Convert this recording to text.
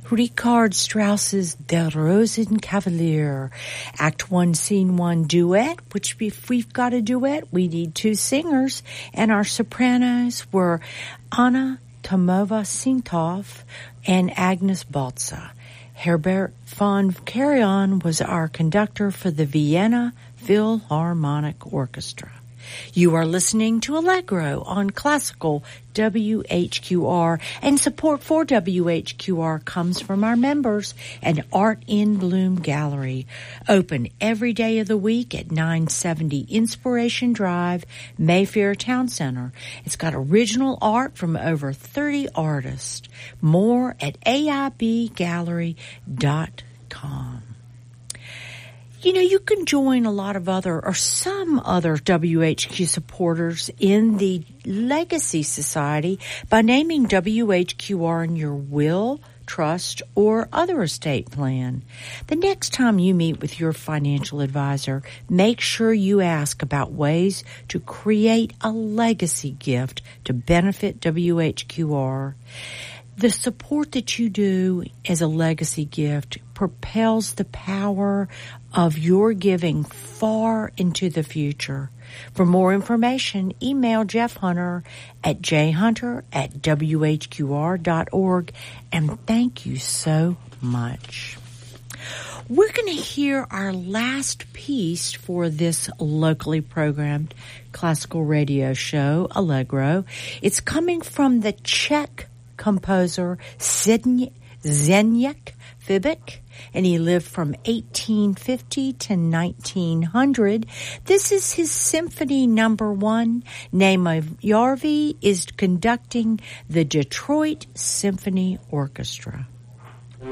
Richard Strauss's Der Rosenkavalier, Act 1, Scene 1 duet, which if we've got a duet, we need two singers, and our sopranos were Anna Tomova-Sintov and Agnes Baltza. Herbert von Karajan was our conductor for the Vienna Philharmonic Orchestra. You are listening to Allegro on Classical WHQR, and support for WHQR comes from our members and Art in Bloom Gallery, open every day of the week at 970 Inspiration Drive, Mayfair Town Center. It's got original art from over 30 artists. More at aibgallery.com. You know, you can join a lot of other or some other WHQ supporters in the Legacy Society by naming WHQR in your will, trust, or other estate plan. The next time you meet with your financial advisor, make sure you ask about ways to create a legacy gift to benefit WHQR. The support that you do as a legacy gift propels the power of your giving far into the future. For more information, email Jeff Hunter at jhunter@whqr.org, and thank you so much. We're going to hear our last piece for this locally programmed classical radio show, Allegro. It's coming from the Czech composer Zdeněk Fibik, and he lived from 1850 to 1900. This is his Symphony Number 1. Nema Yarvi is conducting the Detroit Symphony Orchestra.